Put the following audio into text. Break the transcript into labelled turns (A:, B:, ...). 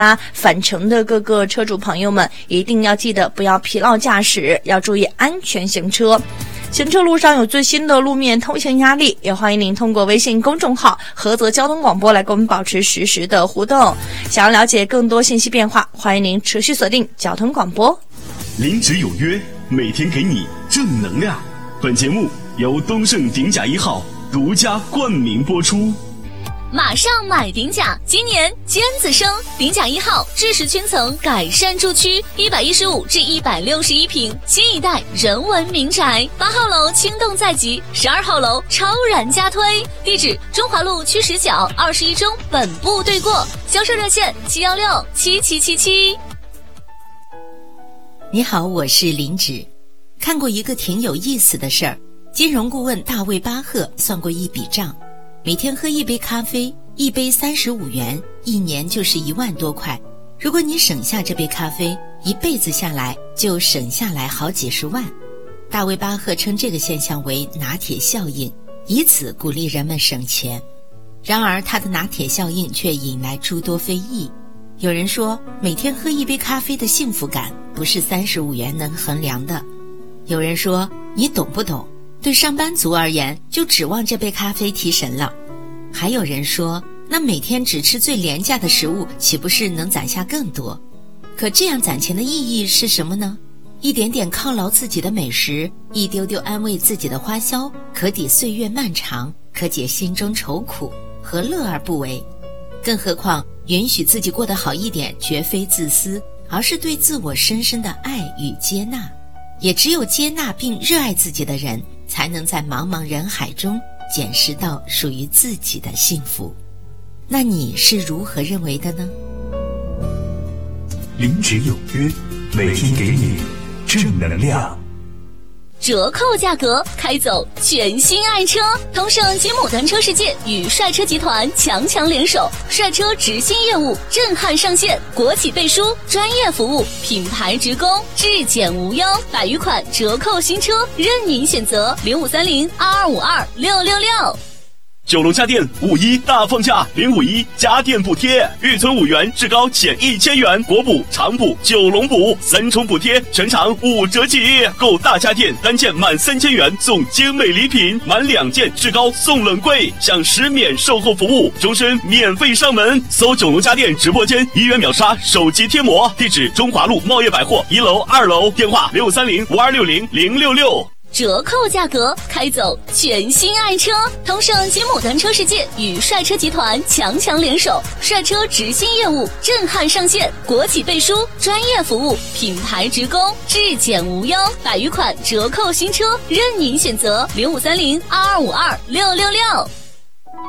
A: 返程的各个车主朋友们一定要记得不要疲劳驾驶，要注意安全行车。行车路上有最新的路面通行压力，也欢迎您通过微信公众号菏泽交通广播来跟我们保持实时的互动。想要了解更多信息变化，欢迎您持续锁定交通广播。
B: 临职有约，每天给你正能量。本节目由东盛鼎甲1号独家冠名播出。
C: 马上买鼎甲，今年尖子生，鼎甲1号智石圈层改善住区，115至161平，新一代人文民宅，8号楼轻动在即，12号楼超然加推，地址中华路区10角21中本部对过，销售热线7167777。
D: 你好，我是林芷。看过一个挺有意思的事儿，金融顾问大卫巴赫算过一笔账，每天喝一杯咖啡，1杯35元，1年就是1万多块。如果你省下这杯咖啡，一辈子下来就省下来好几十万。大卫巴赫称这个现象为拿铁效应，以此鼓励人们省钱。然而他的拿铁效应却引来诸多非议。有人说，每天喝一杯咖啡的幸福感不是35元能衡量的。有人说，你懂不懂？对上班族而言，就指望这杯咖啡提神了。还有人说，那每天只吃最廉价的食物，岂不是能攒下更多？可这样攒钱的意义是什么呢？一点点犒劳自己的美食，一丢丢安慰自己的花销，可抵岁月漫长，可解心中愁苦，何乐而不为？更何况，允许自己过得好一点，绝非自私，而是对自我深深的爱与接纳。也只有接纳并热爱自己的人，才能在茫茫人海中捡拾到属于自己的幸福。那你是如何认为的呢？
E: 临职有约，每天给你正能量。
C: 折扣价格，开走全新爱车！通胜金牡丹车世界与帅车集团强联手，帅车直新业务震撼上线，国企背书，专业服务，品牌直供，质检无忧，100余款折扣新车任您选择，053022526666。
B: 九龙家电5·1大放价，051家电补贴，预存5元，至高减1000元，国补、长补、九龙补3重补贴，全场5折起。购大家电单件满3000元送精美礼品，满2件至高送冷柜，享10免售后服务，终身免费上门。搜九龙家电直播间，1元秒杀手机贴膜，地址中华路茂业百货1楼、2楼，电话6530526066。
C: 折扣价格，开走全新爱车！通胜金牡丹车世界与帅车集团强联手，帅车直新业务震撼上线，国企背书，专业服务，品牌直供，质检无忧，100余款折扣新车任您选择，053022526666。